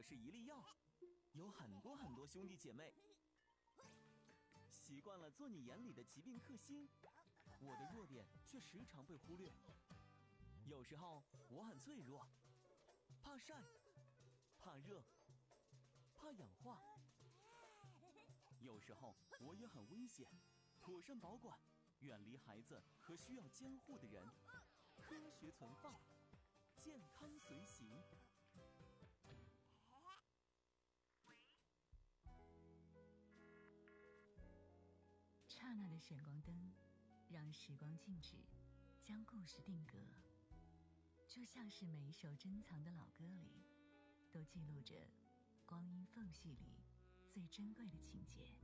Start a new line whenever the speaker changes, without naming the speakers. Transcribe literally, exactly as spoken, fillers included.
我是一粒药，有很多很多兄弟姐妹。习惯了做你眼里的疾病克星，我的弱点却时常被忽略。有时候我很脆弱，怕晒，怕热，怕氧化。有时候我也很危险，妥善保管，远离孩子和需要监护的人，科学存放，健康随行。
刹那的闪光灯，让时光静止，将故事定格。就像是每一首珍藏的老歌里，都记录着光阴缝隙里最珍贵的情节。